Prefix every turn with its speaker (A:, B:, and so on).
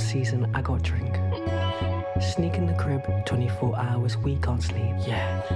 A: season, I got drink. Sneak in the crib, 24 hours, we can't sleep. Yeah.